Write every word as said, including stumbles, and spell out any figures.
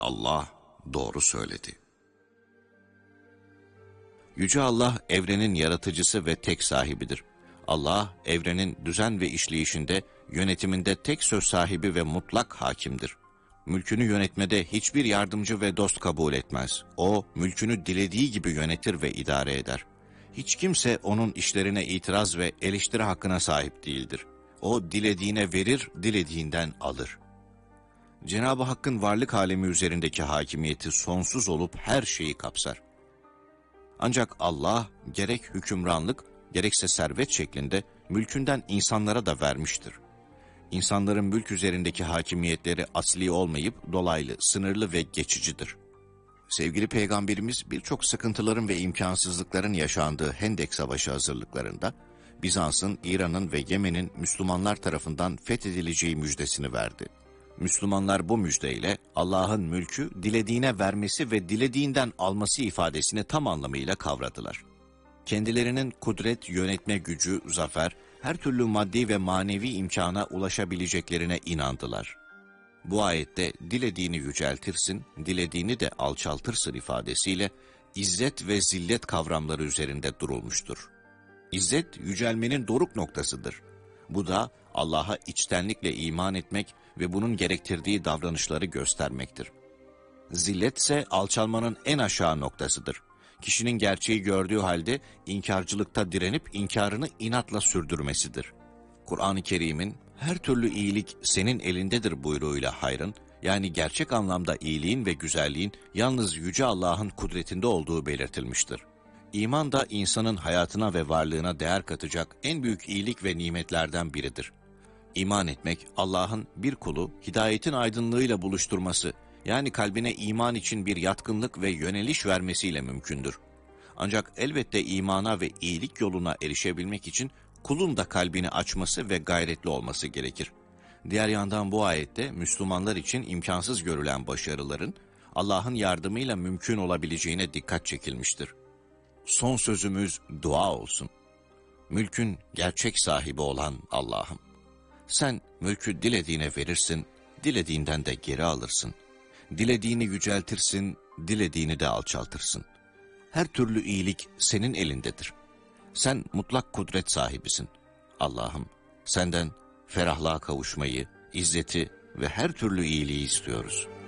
Allah doğru söyledi. Yüce Allah evrenin yaratıcısı ve tek sahibidir. Allah evrenin düzen ve işleyişinde, yönetiminde tek söz sahibi ve mutlak hakimdir. Mülkünü yönetmede hiçbir yardımcı ve dost kabul etmez. O, mülkünü dilediği gibi yönetir ve idare eder. Hiç kimse onun işlerine itiraz ve eleştiri hakkına sahip değildir. O, dilediğine verir, dilediğinden alır. Cenab-ı Hakk'ın varlık alemi üzerindeki hakimiyeti sonsuz olup her şeyi kapsar. Ancak Allah, gerek hükümranlık, gerekse servet şeklinde mülkünden insanlara da vermiştir. İnsanların mülk üzerindeki hakimiyetleri asli olmayıp dolaylı, sınırlı ve geçicidir. Sevgili Peygamberimiz birçok sıkıntıların ve imkansızlıkların yaşandığı Hendek Savaşı hazırlıklarında Bizans'ın, İran'ın ve Yemen'in Müslümanlar tarafından fethedileceği müjdesini verdi. Müslümanlar bu müjdeyle Allah'ın mülkü dilediğine vermesi ve dilediğinden alması ifadesini tam anlamıyla kavradılar. Kendilerinin kudret, yönetme gücü, zafer, her türlü maddi ve manevi imkana ulaşabileceklerine inandılar. Bu ayette dilediğini yüceltirsin, dilediğini de alçaltırsın ifadesiyle izzet ve zillet kavramları üzerinde durulmuştur. İzzet, yücelmenin doruk noktasıdır. Bu da Allah'a içtenlikle iman etmek ve bunun gerektirdiği davranışları göstermektir. Zillet ise alçalmanın en aşağı noktasıdır. Kişinin gerçeği gördüğü halde inkarcılıkta direnip inkarını inatla sürdürmesidir. Kur'an-ı Kerim'in her türlü iyilik senin elindedir buyruğuyla hayrın, yani gerçek anlamda iyiliğin ve güzelliğin yalnız Yüce Allah'ın kudretinde olduğu belirtilmiştir. İman da insanın hayatına ve varlığına değer katacak en büyük iyilik ve nimetlerden biridir. İman etmek, Allah'ın bir kulu hidayetin aydınlığıyla buluşturması, yani kalbine iman için bir yatkınlık ve yöneliş vermesiyle mümkündür. Ancak elbette imana ve iyilik yoluna erişebilmek için kulun da kalbini açması ve gayretli olması gerekir. Diğer yandan bu ayette Müslümanlar için imkansız görülen başarıların Allah'ın yardımıyla mümkün olabileceğine dikkat çekilmiştir. Son sözümüz dua olsun. Mülkün gerçek sahibi olan Allah'ım. Sen mülkü dilediğine verirsin, dilediğinden de geri alırsın. Dilediğini yüceltirsin, dilediğini de alçaltırsın. Her türlü iyilik senin elindedir. Sen mutlak kudret sahibisin. Allah'ım, senden ferahlığa kavuşmayı, izzeti ve her türlü iyiliği istiyoruz.